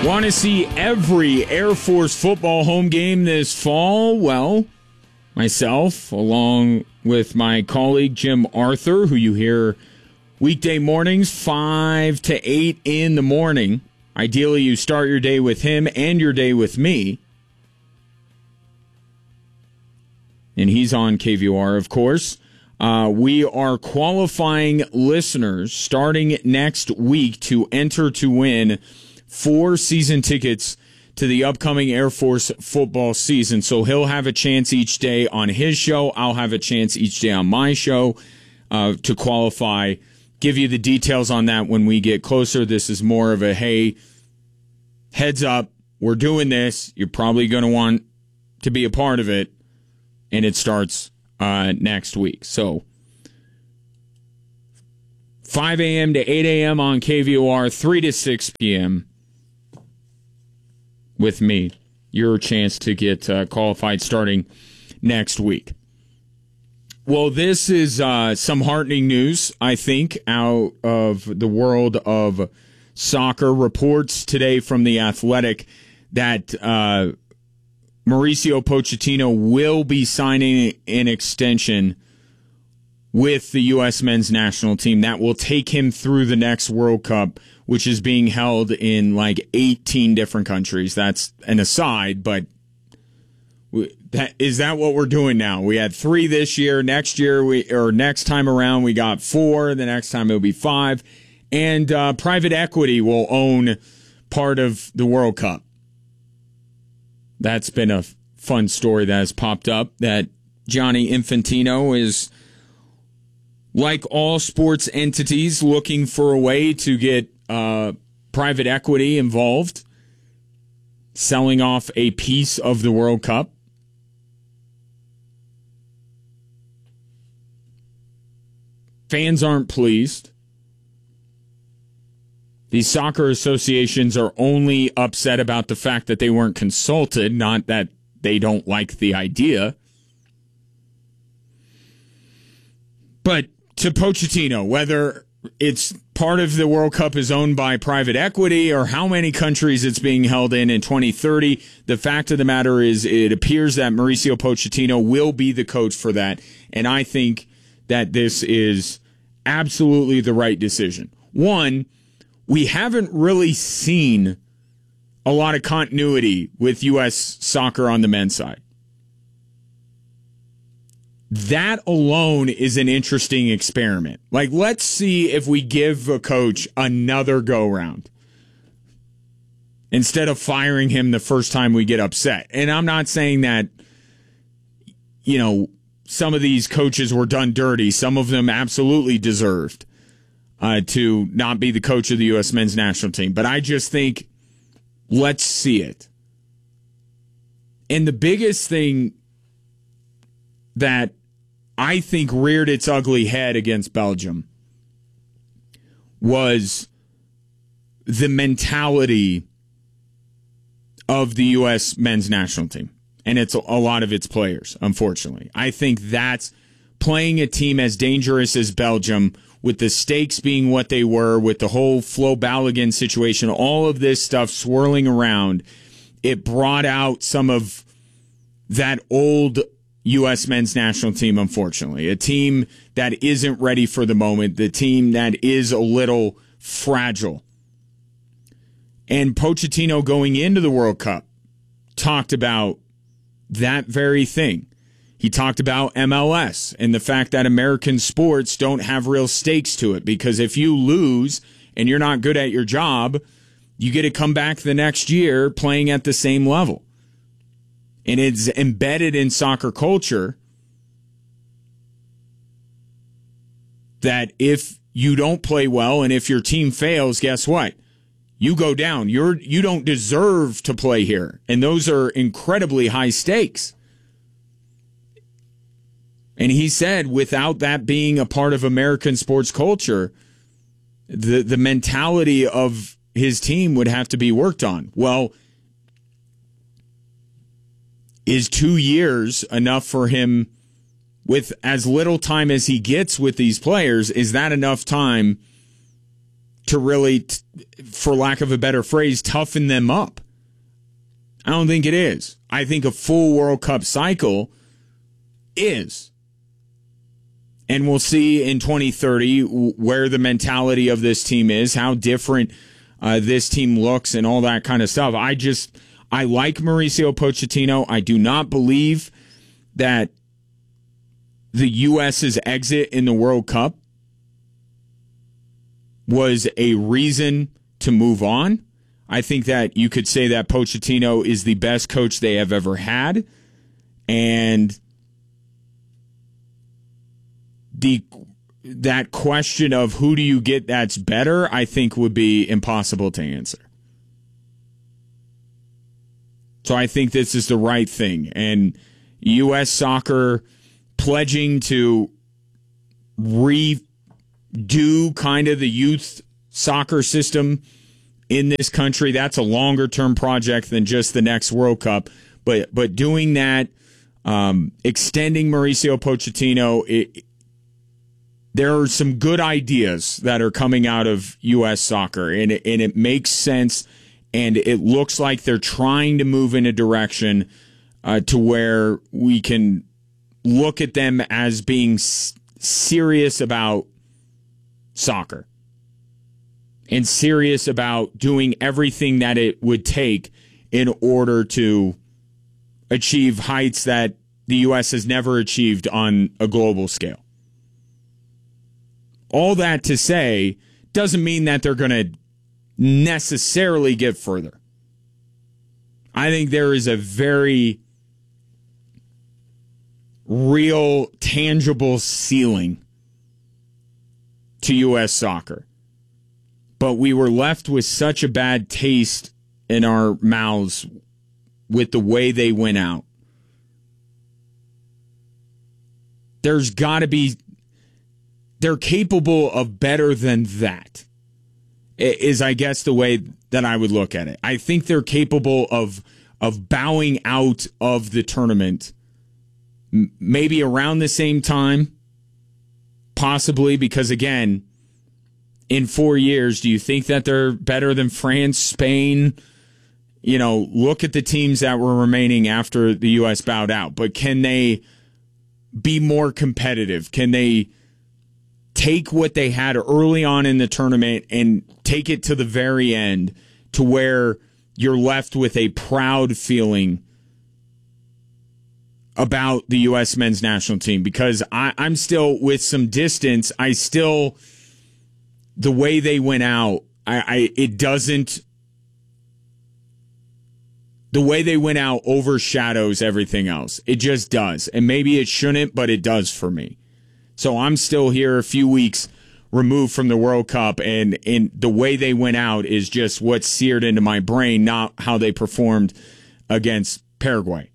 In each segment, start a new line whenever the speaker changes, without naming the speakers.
Want to see every Air Force football home game this fall? Well, myself, along with my colleague Jim Arthur, who you hear weekday mornings, 5 to 8 in the morning. Ideally, you start your day with him and your day with me. And he's on KVOR, of course. We are qualifying listeners starting next week to enter to win 4 season tickets to the upcoming Air Force football season. So he'll have a chance each day on his show. I'll have a chance each day on my show to qualify. Give you the details on that when we get closer. This is more of a, hey, heads up, we're doing this. You're probably going to want to be a part of it. And it starts next week. So 5 a.m. to 8 a.m. on KVOR, 3 to 6 p.m. with me. Your chance to get qualified starting next week. Well, this is some heartening news, I think, out of the world of soccer. Reports today from The Athletic that Mauricio Pochettino will be signing an extension with the U.S. men's national team that will take him through the next World Cup, which is being held in like 18 different countries. That's an aside, but is that what we're doing now? We had 3 this year. Next year, next time around, we got 4. The next time it'll be 5. And private equity will own part of the World Cup. That's been a fun story that has popped up, that Gianni Infantino is, like all sports entities, looking for a way to get private equity involved, selling off a piece of the World Cup. Fans aren't pleased. These soccer associations are only upset about the fact that they weren't consulted, not that they don't like the idea. But to Pochettino, whether it's part of the World Cup is owned by private equity or how many countries it's being held in 2030, the fact of the matter is it appears that Mauricio Pochettino will be the coach for that. And I think that this is absolutely the right decision. One, we haven't really seen a lot of continuity with U.S. soccer on the men's side. That alone is an interesting experiment. Like, let's see if we give a coach another go-round instead of firing him the first time we get upset. And I'm not saying that, you know, some of these coaches were done dirty. Some of them absolutely deserved to not be the coach of the U.S. men's national team. But I just think, let's see it. And the biggest thing that I think reared its ugly head against Belgium was the mentality of the U.S. men's national team. And it's a lot of its players, unfortunately. I think that's playing a team as dangerous as Belgium, with the stakes being what they were, with the whole Flo Balogun situation, all of this stuff swirling around. It brought out some of that old U.S. men's national team, unfortunately. A team that isn't ready for the moment, the team that is a little fragile. And Pochettino going into the World Cup talked about that very thing. He talked about MLS and the fact that American sports don't have real stakes to it, because if you lose and you're not good at your job, you get to come back the next year playing at the same level. And it's embedded in soccer culture that if you don't play well and if your team fails, guess what? You go down. You don't deserve to play here. And those are incredibly high stakes. And he said without that being a part of American sports culture, the mentality of his team would have to be worked on. Well, is 2 years enough for him with as little time as he gets with these players? Is that enough time to really, for lack of a better phrase, toughen them up. I don't think it is. I think a full World Cup cycle is. And we'll see in 2030 where the mentality of this team is, how different this team looks, and all that kind of stuff. I like Mauricio Pochettino. I do not believe that the U.S.'s exit in the World Cup was a reason to move on. I think that you could say that Pochettino is the best coach they have ever had. And that question of who do you get that's better, I think would be impossible to answer. So I think this is the right thing. And U.S. soccer pledging to redo kind of the youth soccer system in this country, that's a longer term project than just the next World Cup. But doing that, extending Mauricio Pochettino, there are some good ideas that are coming out of U.S. soccer, and it makes sense, and it looks like they're trying to move in a direction to where we can look at them as being serious about soccer and serious about doing everything that it would take in order to achieve heights that the U.S. has never achieved on a global scale. All that to say doesn't mean that they're going to necessarily get further. I think there is a very real, tangible ceiling to U.S. soccer. But we were left with such a bad taste in our mouths with the way they went out. There's got to be... They're capable of better than that, is, I guess, the way that I would look at it. I think they're capable of bowing out of the tournament maybe around the same time, possibly, because, again, in 4 years, do you think that they're better than France, Spain? You know, look at the teams that were remaining after the U.S. bowed out. But can they be more competitive? Can they take what they had early on in the tournament and take it to the very end to where you're left with a proud feeling about the U.S. men's national team? Because I'm still, with some distance, the way they went out, the way they went out overshadows everything else. It just does. And maybe it shouldn't, but it does for me. So I'm still here a few weeks removed from the World Cup, and the way they went out is just what's seared into my brain, not how they performed against Paraguay.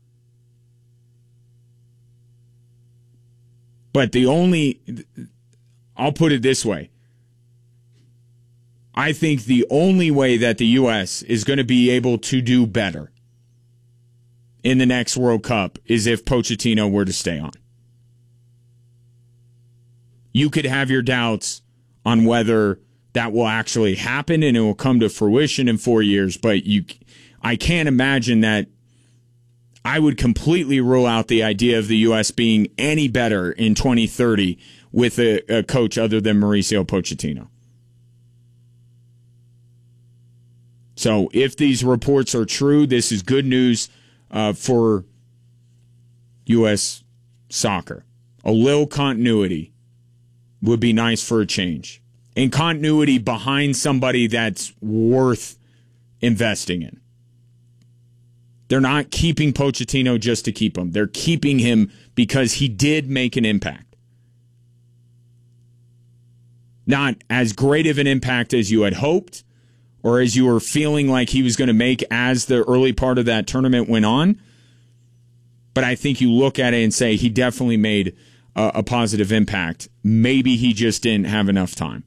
But I'll put it this way. I think the only way that the U.S. is going to be able to do better in the next World Cup is if Pochettino were to stay on. You could have your doubts on whether that will actually happen and it will come to fruition in 4 years, but I can't imagine that. I would completely rule out the idea of the U.S. being any better in 2030 with a coach other than Mauricio Pochettino. So if these reports are true, this is good news for U.S. soccer. A little continuity would be nice for a change. And continuity behind somebody that's worth investing in. They're not keeping Pochettino just to keep him. They're keeping him because he did make an impact. Not as great of an impact as you had hoped or as you were feeling like he was going to make as the early part of that tournament went on. But I think you look at it and say he definitely made a positive impact. Maybe he just didn't have enough time.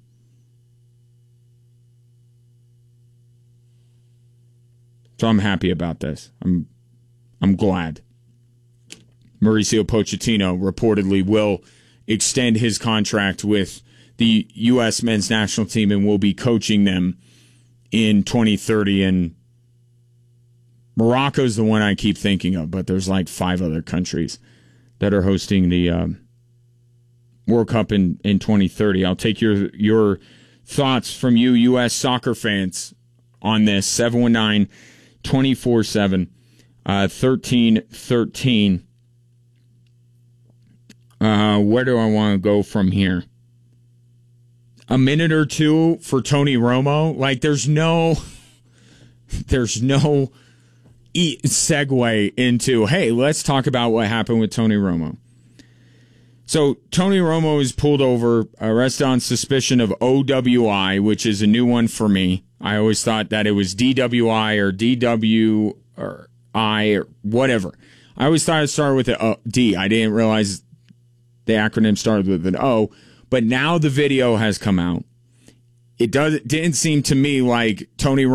So I'm happy about this. I'm glad. Mauricio Pochettino reportedly will extend his contract with the U.S. men's national team and will be coaching them in 2030. And Morocco's the one I keep thinking of, but there's like 5 other countries that are hosting the World Cup in 2030. I'll take your thoughts from you U.S. soccer fans on this. 719-247-1313. Where do I want to go from here? A minute or two for Tony Romo. Like, there's no segue into, hey, let's talk about what happened with Tony Romo. So Tony Romo is pulled over, arrested on suspicion of OWI, which is a new one for me. I always thought that it was DWI or DW or I or whatever. I always thought it started with a D. I didn't realize the acronym started with an O. But now the video has come out. It didn't seem to me like Tony